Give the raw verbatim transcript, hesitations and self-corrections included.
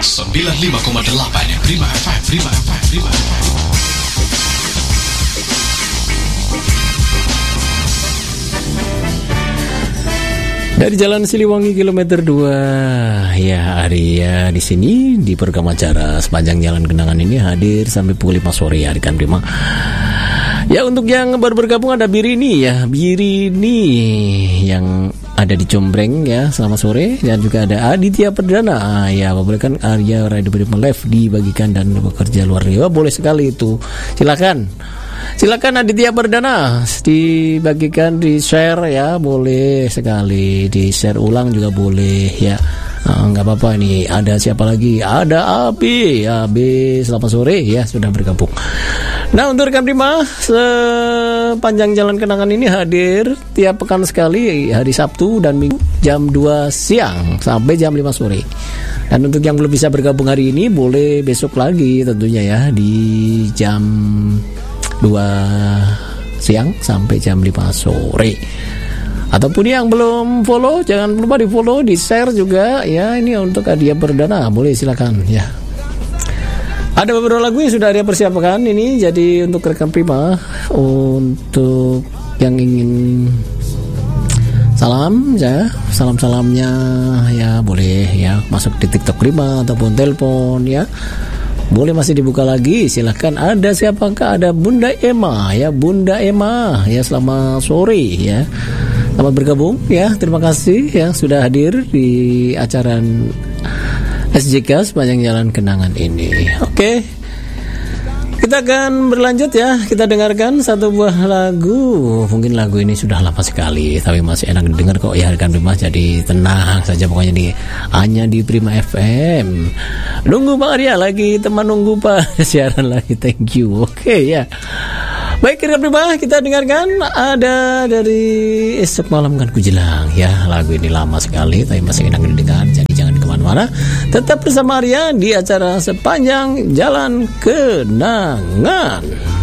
sembilan puluh lima koma delapan Prima F M, Prima F M, Prima F M. Dari Jalan Siliwangi kilometer dua, ya Arya di sini di program acara sepanjang Jalan Kenangan ini hadir sampai pukul lima sore ya rekan Prima. Ya untuk yang baru bergabung ada Birini ya, Birini yang ada di Combreng ya, selamat sore. Dan juga ada Aditya Perdana, ya boleh kan Arya Radio Prima Live dibagikan dan bekerja luar negeri, boleh sekali itu, silakan. Silakan Aditya Perdana dibagikan, di share ya, boleh sekali, di share ulang juga boleh ya. Nah, nggak apa-apa nih. Ada siapa lagi? Ada Abi, Abi selamat sore ya, sudah bergabung. Nah untuk rekan Prima, sepanjang Jalan Kenangan ini hadir tiap pekan sekali, hari Sabtu dan Minggu jam dua siang sampai jam lima sore. Dan untuk yang belum bisa bergabung hari ini, boleh besok lagi tentunya ya, di jam dua siang sampai jam lima sore. Ataupun yang belum follow, jangan lupa di follow, di share juga ya. Ini untuk Aditya Perdana, boleh silakan ya. Ada beberapa lagu yang sudah Arya persiapkan ini, jadi untuk rekan Prima, untuk yang ingin salam ya, salam-salamnya ya boleh ya masuk di TikTok Prima ataupun telepon ya. Boleh masih dibuka lagi, silahkan. Ada siapakah? Ada Bunda Emma ya, Bunda Emma ya, selamat sore ya, selamat bergabung ya, terima kasih ya sudah hadir di acara S J K sepanjang Jalan Kenangan ini. Oke, kita akan berlanjut ya, kita dengarkan satu buah lagu. Mungkin lagu ini sudah lama sekali, tapi masih enak didengar kok ya rekan Prima. Jadi tenang saja pokoknya di hanya di Prima F M. Nunggu Pak Arya lagi, teman nunggu Pak siaran lagi. Thank you. Oke ya. Baik rekan Prima, kita dengarkan ada dari Esok Malam Kan Kujelang ya. Lagu ini lama sekali tapi masih enak didengar. Jadi jangan kemana-mana, tetap bersama Arya di acara Sepanjang Jalan Kenangan.